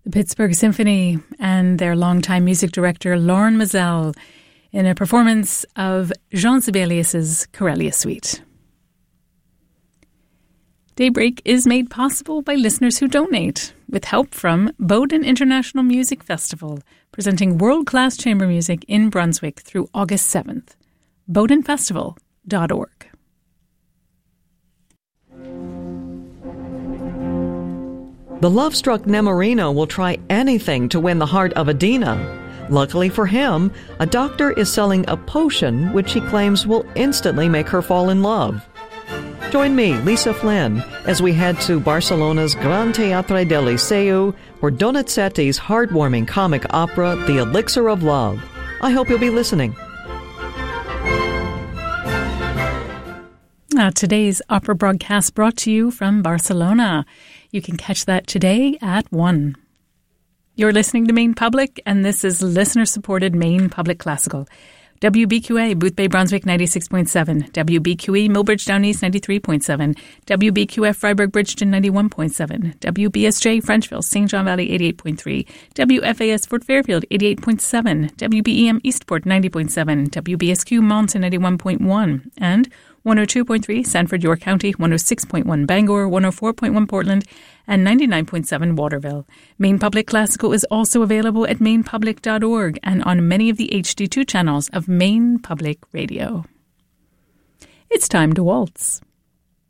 The Pittsburgh Symphony and their longtime music director Lorne Mizell in a performance of Jean Sibelius's Corellia Suite. Daybreak is made possible by listeners who donate, with help from Bowdoin International Music Festival, presenting world-class chamber music in Brunswick through August 7th. bowdoinfestival.org. The love-struck Nemorino will try anything to win the heart of Adina. Luckily for him, a doctor is selling a potion which he claims will instantly make her fall in love. Join me, Lisa Flynn, as we head to Barcelona's Gran Teatre del Liceu for Donizetti's heartwarming comic opera, The Elixir of Love. I hope you'll be listening. Today's opera broadcast brought to you from Barcelona. You can catch that today at 1. You're listening to Maine Public, and this is listener-supported Maine Public Classical. WBQA, Boothbay Brunswick 96.7, WBQE Millbridge Down East 93.7, WBQF Freiburg Bridgeton 91.7, WBSJ Frenchville St. John Valley 88.3, WFAS Fort Fairfield 88.7, WBEM Eastport 90.7, WBSQ Monson 91.1, and 102.3 Sanford York County, 106.1 Bangor, 104.1 Portland, and 99.7 Waterville. Maine Public Classical is also available at mainepublic.org and on many of the HD2 channels of Maine Public Radio. It's time to waltz.